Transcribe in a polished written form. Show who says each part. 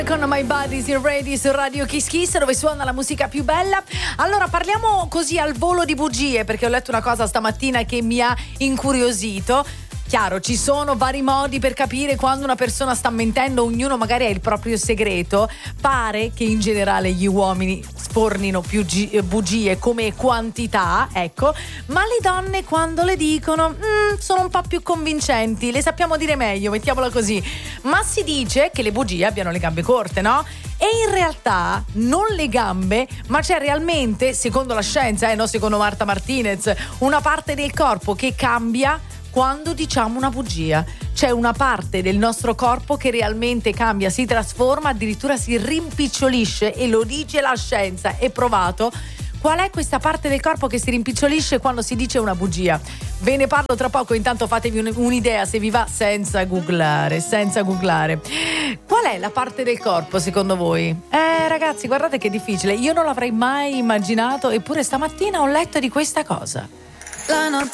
Speaker 1: Con My Buddies in Radio su Radio Kiss Kiss, dove suona la musica più bella. Allora parliamo così al volo di bugie, perché ho letto una cosa stamattina che mi ha incuriosito. Chiaro, ci sono vari modi per capire quando una persona sta mentendo, ognuno magari ha il proprio segreto. Pare che in generale gli uomini sfornino più bugie come quantità, ecco, ma le donne quando le dicono sono un po' più convincenti, le sappiamo dire meglio, mettiamola così. Ma si dice che le bugie abbiano le gambe corte, no? E in realtà non le gambe, ma c'è realmente, secondo la scienza, no, secondo Marta Martinez, una parte del corpo che cambia quando diciamo una bugia. C'è una parte del nostro corpo che realmente cambia, si trasforma, addirittura si rimpicciolisce, e lo dice la scienza, è provato. Qual è questa parte del corpo che si rimpicciolisce quando si dice una bugia? Ve ne parlo tra poco, intanto fatevi un'idea se vi va senza googlare. Qual è la parte del corpo secondo voi? Ragazzi, guardate che difficile, io non l'avrei mai immaginato, eppure stamattina ho letto di questa cosa.